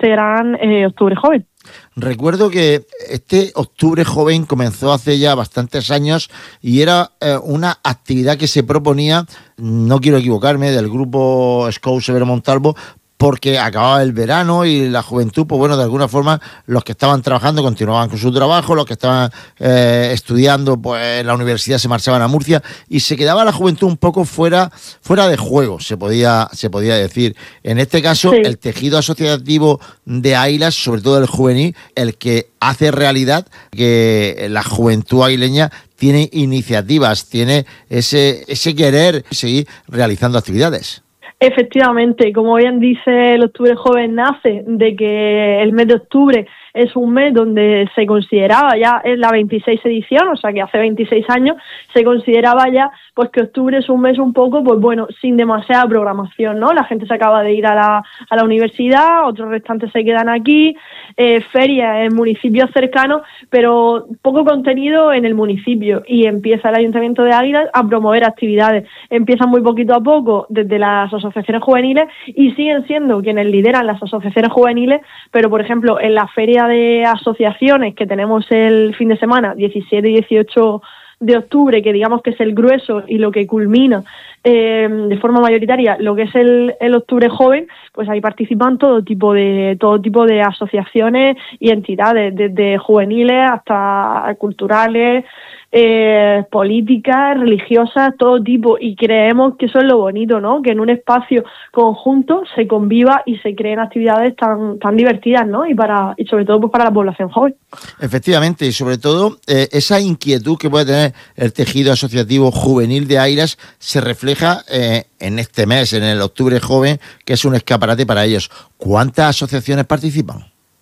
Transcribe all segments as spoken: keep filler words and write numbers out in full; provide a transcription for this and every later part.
este gran eh, Octubre Joven. Recuerdo que este Octubre Joven comenzó hace ya bastantes años y era eh, una actividad que se proponía, no quiero equivocarme, del grupo Scout Severo Montalvo, porque acababa el verano y la juventud, pues bueno, de alguna forma los que estaban trabajando continuaban con su trabajo, los que estaban eh, estudiando pues en la universidad se marchaban a Murcia y se quedaba la juventud un poco fuera fuera de juego, se podía se podía decir. En este caso, sí, el tejido asociativo de Águilas, sobre todo el juvenil, el que hace realidad que la juventud aguileña tiene iniciativas, tiene ese, ese querer seguir realizando actividades. Efectivamente, como bien dice, el Octubre Joven nace de que el mes de octubre es un mes donde se consideraba ya, es la veintiséis edición, o sea que hace veintiséis años, se consideraba ya pues que octubre es un mes un poco, pues bueno, sin demasiada programación, ¿no? La gente se acaba de ir a la, a la universidad, otros restantes se quedan aquí, eh, ferias en municipios cercanos, pero poco contenido en el municipio, y empieza el Ayuntamiento de Águilas a promover actividades. Empiezan muy poquito a poco desde las asociaciones juveniles y siguen siendo quienes lideran las asociaciones juveniles, pero por ejemplo en la feria de asociaciones que tenemos el fin de semana, diecisiete y dieciocho de octubre, que digamos que es el grueso y lo que culmina eh, de forma mayoritaria lo que es el, el Octubre Joven, pues ahí participan todo tipo de todo tipo de asociaciones y entidades, desde juveniles hasta culturales, eh, políticas, religiosas, todo tipo, y creemos que eso es lo bonito, ¿no? Que en un espacio conjunto se conviva y se creen actividades tan tan divertidas, ¿no? Y para y sobre todo pues para la población joven. Efectivamente, y sobre todo eh, esa inquietud que puede tener el tejido asociativo juvenil de Águilas se refleja eh, en este mes, en el Octubre Joven, que es un escaparate para ellos. ¿Cuántas asociaciones participan?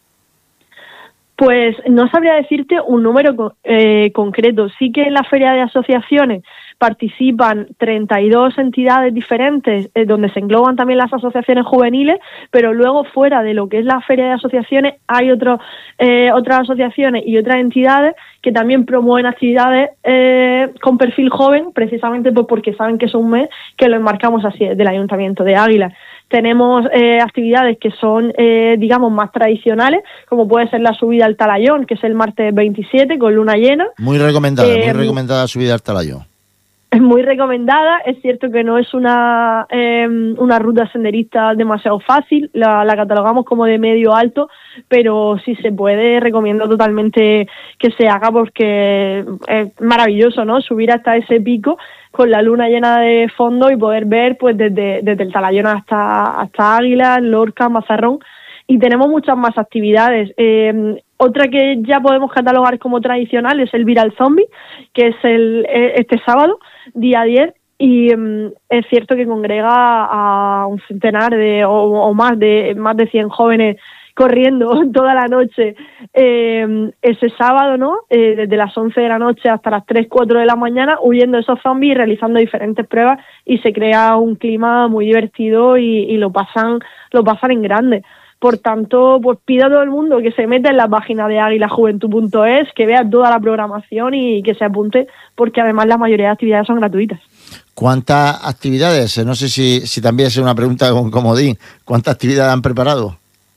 Pues no sabría decirte un número eh, concreto. Sí que en la feria de asociaciones participan treinta y dos entidades diferentes, eh, donde se engloban también las asociaciones juveniles, pero luego fuera de lo que es la feria de asociaciones hay otros eh, otras asociaciones y otras entidades que también promueven actividades eh, con perfil joven, precisamente pues porque saben que es un mes que lo enmarcamos así del Ayuntamiento de Águilas. Tenemos eh, actividades que son, eh, digamos, más tradicionales, como puede ser la subida al Talayón, que es el martes veintisiete con luna llena. Muy recomendada, eh, muy recomendada la subida al Talayón. Es muy recomendada, es cierto que no es una eh, una ruta senderista demasiado fácil, la, la catalogamos como de medio alto, pero si se puede, recomiendo totalmente que se haga porque es maravilloso, ¿no? Subir hasta ese pico con la luna llena de fondo y poder ver pues desde, desde el Talayón hasta, hasta Águilas, Lorca, Mazarrón, y tenemos muchas más actividades. Eh, otra que ya podemos catalogar como tradicional es el Viral Zombie, que es el este sábado, día diez, y um, es cierto que congrega a un centenar de o, o más de más de cien jóvenes corriendo toda la noche eh, ese sábado, ¿no? Eh, desde las once de la noche hasta las tres, cuatro de la mañana, huyendo de esos zombies y realizando diferentes pruebas, y se crea un clima muy divertido y, y lo pasan lo pasan en grande. Por tanto, pues pido a todo el mundo que se meta en la página de águilajuventud punto es, que vea toda la programación y que se apunte, porque además la mayoría de actividades son gratuitas. ¿Cuántas actividades? No sé si, si también es una pregunta con comodín. ¿Cuántas actividades han preparado?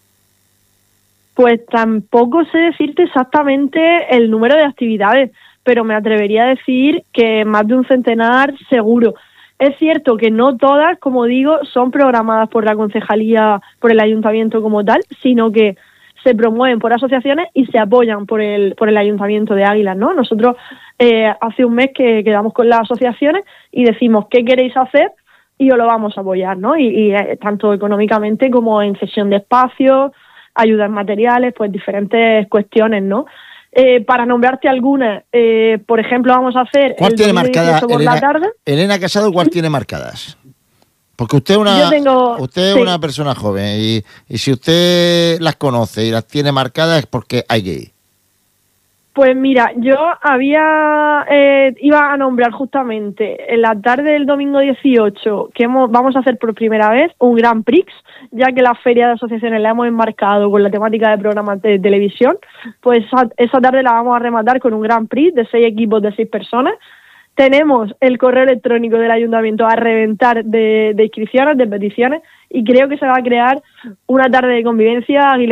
Pues tampoco sé decirte exactamente el número de actividades, pero me atrevería a decir que más de un centenar seguro. Es cierto que no todas, como digo, son programadas por la concejalía, por el ayuntamiento como tal, sino que se promueven por asociaciones y se apoyan por el por el Ayuntamiento de Águilas, ¿no? Nosotros eh, hace un mes que quedamos con las asociaciones y decimos qué queréis hacer y os lo vamos a apoyar, ¿no? Y, y eh, tanto económicamente como en cesión de espacios, ayudas materiales, pues diferentes cuestiones, ¿no? Eh, para nombrarte algunas, eh, por ejemplo, vamos a hacer ¿Cuál el tiene marcada, por Elena, la tarde. Elena Casado, ¿cuál ¿Sí? tiene marcadas? Porque usted es una, tengo, usted es sí. una persona joven y, y si usted las conoce y las tiene marcadas es porque hay que ir. Pues mira, yo había eh, iba a nombrar justamente en la tarde del domingo dieciocho que hemos, vamos a hacer por primera vez un Grand Prix, ya que la feria de asociaciones la hemos enmarcado con la temática de programas de televisión. Pues esa, esa tarde la vamos a rematar con un Grand Prix de seis equipos de seis personas. Tenemos el correo electrónico del ayuntamiento a reventar de, de inscripciones, de peticiones, y creo que se va a crear una tarde de convivencia